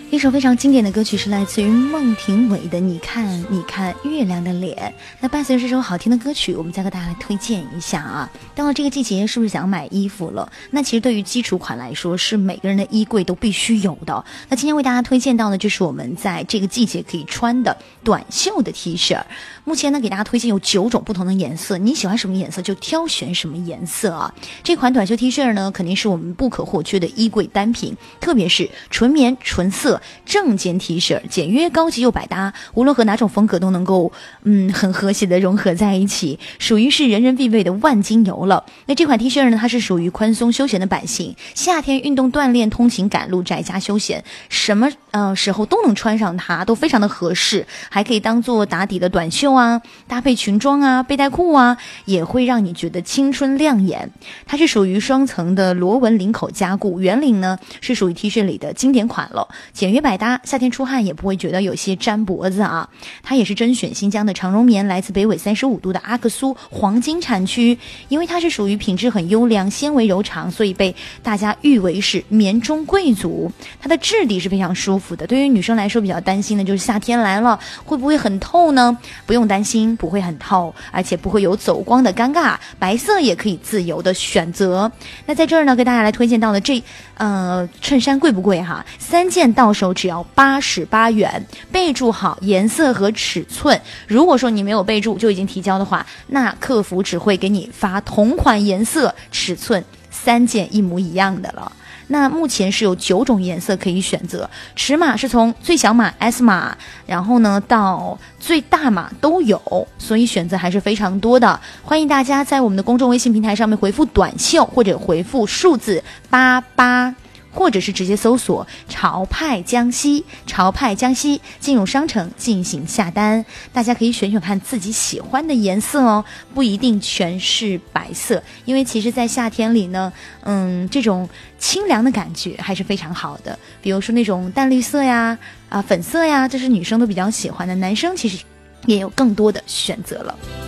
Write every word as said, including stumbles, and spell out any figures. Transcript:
一首非常经典的歌曲是来自于孟庭苇的《你看你看月亮的脸》。那伴随着这首好听的歌曲，我们再给大家来推荐一下啊。到了这个季节，是不是想买衣服了？那其实对于基础款来说，是每个人的衣柜都必须有的。那今天为大家推荐到的就是我们在这个季节可以穿的短袖的 T 恤。目前呢，给大家推荐有九种不同的颜色，你喜欢什么颜色就挑选什么颜色啊。这款短袖 T 恤呢，肯定是我们不可或缺的衣柜单品，特别是纯棉纯色正肩 T 恤，简约高级又百搭，无论和哪种风格都能够嗯很和谐的融合在一起，属于是人人必备的万金油了。那这款 T 恤呢，它是属于宽松休闲的版型，夏天运动锻炼、通勤赶路、在家休闲，什么呃时候都能穿上它，都非常的合适，还可以当做打底的短袖啊，搭配裙装啊、背带裤啊，也会让你觉得青春亮眼。它是属于双层的螺纹领口加固，圆领呢是属于 T 恤里的经典款了，简约百搭，夏天出汗也不会觉得有些粘脖子啊。它也是甄选新疆的长绒棉，来自北纬三十五度的阿克苏黄金产区，因为它是属于品质很优良、纤维柔长，所以被大家誉为是棉中贵族。它的质地是非常舒服的，对于女生来说比较担心的就是夏天来了会不会很透呢？不用担心，不会很透，而且不会有走光的尴尬，白色也可以自由的选择。那在这儿呢，给大家来推荐到的这呃衬衫贵不贵哈？三件到手只要八十八元，备注好颜色和尺寸。如果说你没有备注就已经提交的话，那客服只会给你发同款颜色、尺寸三件一模一样的了。那目前是有九种颜色可以选择，尺码是从最小码 S 码，然后呢到最大码都有，所以选择还是非常多的。欢迎大家在我们的公众微信平台上面回复短袖，或者回复数字八八，或者是直接搜索潮派江西，潮派江西进入商城进行下单。大家可以选选看自己喜欢的颜色哦，不一定全是白色，因为其实在夏天里呢，嗯，这种清凉的感觉还是非常好的。比如说那种淡绿色呀、啊粉色呀，这是女生都比较喜欢的，男生其实也有更多的选择了。